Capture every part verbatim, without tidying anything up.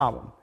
problem.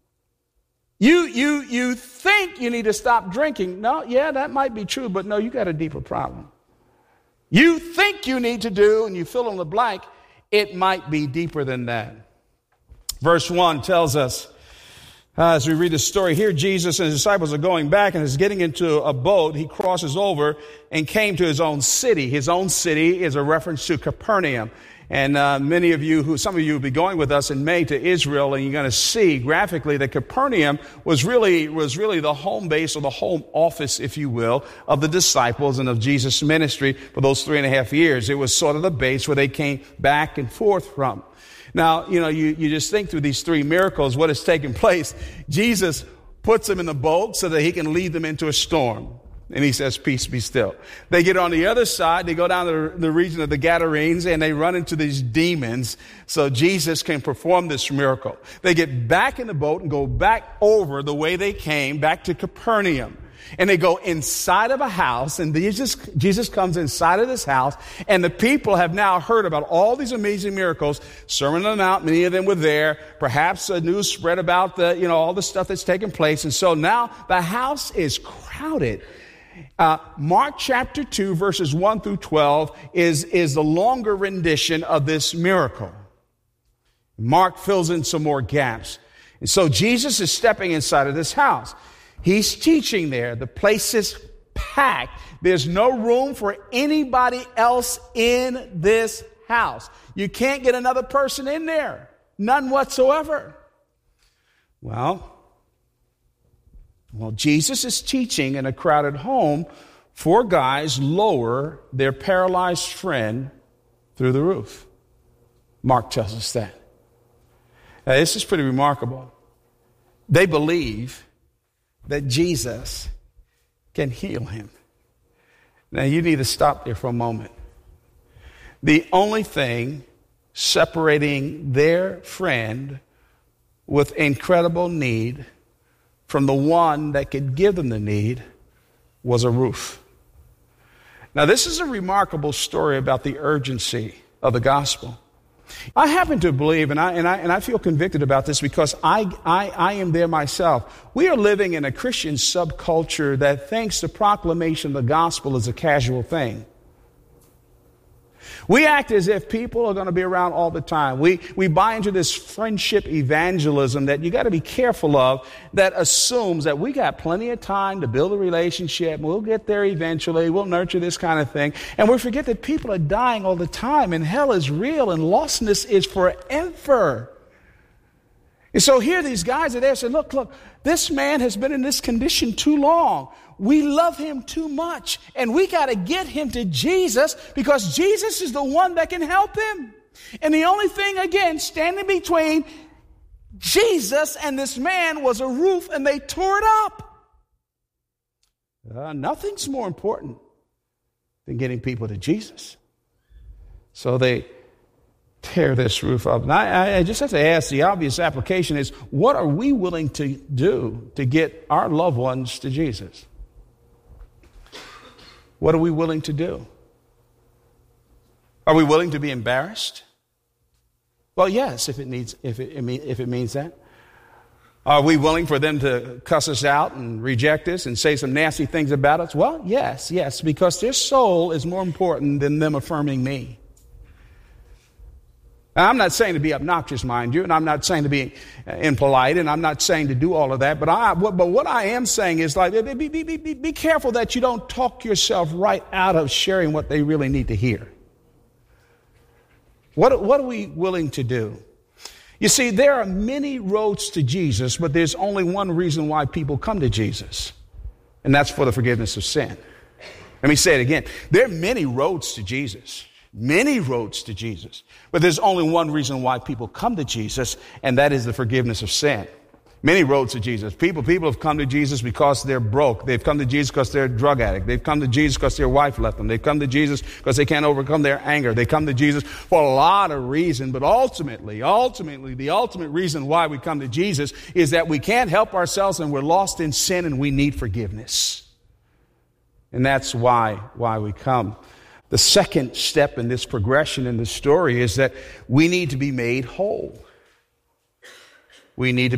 You, you, you think you need to stop drinking. No, yeah, that might be true, but no, you got a deeper problem. You think you need to do, and you fill in the blank, it might be deeper than that. Verse one tells us, uh, as we read the story here, Jesus and his disciples are going back and is getting into a boat. He crosses over and came to his own city. His own city is a reference to Capernaum. And uh, many of you, who some of you will be going with us in May to Israel, and you're going to see graphically that Capernaum was really was really the home base or the home office, if you will, of the disciples and of Jesus' ministry for those three and a half years. It was sort of the base where they came back and forth from. Now, you know, you, you just think through these three miracles, what has taken place. Jesus puts them in the boat so that he can lead them into a storm. And he says, peace, be still. They get on the other side. They go down to the region of the Gadarenes and they run into these demons so Jesus can perform this miracle. They get back in the boat and go back over the way they came, back to Capernaum. And they go inside of a house, and Jesus, Jesus comes inside of this house, and the people have now heard about all these amazing miracles. Sermon on the Mount, many of them were there. Perhaps a news spread about the, you know, all the stuff that's taken place. And so now the house is crowded. Uh, Mark chapter two, verses one through twelve is, is the longer rendition of this miracle. Mark fills in some more gaps. And so Jesus is stepping inside of this house. He's teaching there. The place is packed. There's no room for anybody else in this house. You can't get another person in there. None whatsoever. Well, well, Jesus is teaching in a crowded home. Four guys lower their paralyzed friend through the roof. Mark tells us that. Now, this is pretty remarkable. They believe that Jesus can heal him. Now, you need to stop there for a moment. The only thing separating their friend with incredible need from the one that could give them the need was a roof. Now, this is a remarkable story about the urgency of the gospel. I happen to believe, and I and I and I feel convicted about this because I, I I am there myself. We are living in a Christian subculture that thinks the proclamation of the gospel is a casual thing. We act as if people are going to be around all the time. We we buy into this friendship evangelism that you got to be careful of, that assumes that we got plenty of time to build a relationship. We'll get there eventually. We'll nurture this kind of thing. And we forget that people are dying all the time, and hell is real, and lostness is forever. And so here these guys are there saying, look, look, this man has been in this condition too long. We love him too much, and we got to get him to Jesus because Jesus is the one that can help him. And the only thing, again, standing between Jesus and this man was a roof, and they tore it up. Uh, nothing's more important than getting people to Jesus. So they tear this roof up. And I, I just have to ask, the obvious application is, what are we willing to do to get our loved ones to Jesus? What are we willing to do? Are we willing to be embarrassed? Well, yes, if it needs, if it, if it means that. Are we willing for them to cuss us out and reject us and say some nasty things about us? Well, yes, yes, because their soul is more important than them affirming me. Now, I'm not saying to be obnoxious, mind you, and I'm not saying to be impolite, and I'm not saying to do all of that, but I, but what I am saying is, like, be, be, be, be, be careful that you don't talk yourself right out of sharing what they really need to hear. What, what are we willing to do? You see, there are many roads to Jesus, but there's only one reason why people come to Jesus, and that's for the forgiveness of sin. Let me say it again. There are many roads to Jesus. Many roads to Jesus. But there's only one reason why people come to Jesus, and that is the forgiveness of sin. Many roads to Jesus. People, people have come to Jesus because they're broke. They've come to Jesus because they're a drug addict. They've come to Jesus because their wife left them. They've come to Jesus because they can't overcome their anger. They come to Jesus for a lot of reasons, but ultimately, ultimately, the ultimate reason why we come to Jesus is that we can't help ourselves and we're lost in sin and we need forgiveness. And that's why, why we come. The second step in this progression in this story is that we need to be made whole. We need to